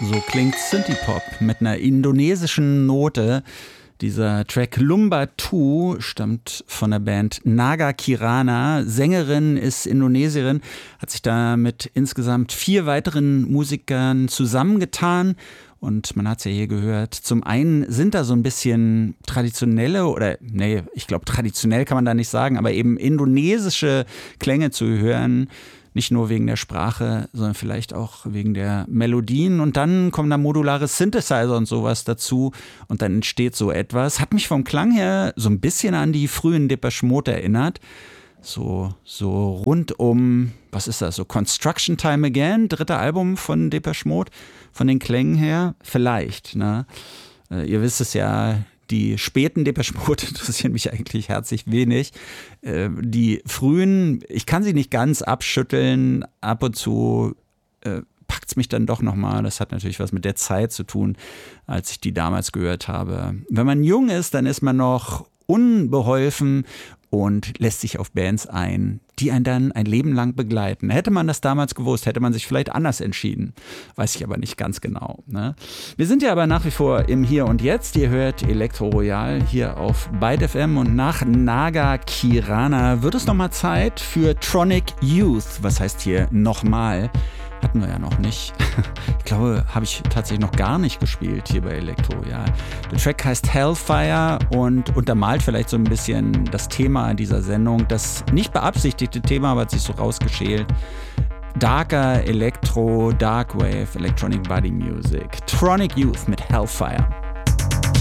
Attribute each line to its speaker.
Speaker 1: So klingt Synthie-Pop mit einer indonesischen Note. Dieser Track Lumba 2 stammt von der Band Naga Kirana. Sängerin ist Indonesierin, hat sich da mit insgesamt 4 weiteren Musikern zusammengetan. Und man hat es ja hier gehört, zum einen sind da so ein bisschen traditionelle ich glaube traditionell kann man da nicht sagen, aber eben indonesische Klänge zu hören. Nicht nur wegen der Sprache, sondern vielleicht auch wegen der Melodien. Und dann kommen da modulare Synthesizer und sowas dazu. Und dann entsteht so etwas. Hat mich vom Klang her so ein bisschen an die frühen Depeche Mode erinnert. So rund um, was ist das, so Construction Time Again, 3. Album von Depeche Mode, von den Klängen her, vielleicht, ne? Ihr wisst es ja, die späten Depeche Mode interessieren mich eigentlich herzlich wenig. Die frühen, ich kann sie nicht ganz abschütteln, ab und zu packt es mich dann doch nochmal. Das hat natürlich was mit der Zeit zu tun, als ich die damals gehört habe. Wenn man jung ist, dann ist man noch unbeholfen und lässt sich auf Bands ein, die einen dann ein Leben lang begleiten. Hätte man das damals gewusst, hätte man sich vielleicht anders entschieden. Weiß ich aber nicht ganz genau, ne? Wir sind ja aber nach wie vor im Hier und Jetzt. Ihr hört Elektro Royal hier auf Byte FM und nach Naga Kirana wird es nochmal Zeit für Tronic Youth. Was heißt hier nochmal? Hatten wir ja noch nicht. Ich glaube, habe ich tatsächlich noch gar nicht gespielt hier bei Elektro. Ja. Der Track heißt Hellfire und untermalt vielleicht so ein bisschen das Thema dieser Sendung. Das nicht beabsichtigte Thema, aber hat sich so rausgeschält. Darker Elektro, Darkwave, Electronic Body Music. Tronic Youth mit Hellfire.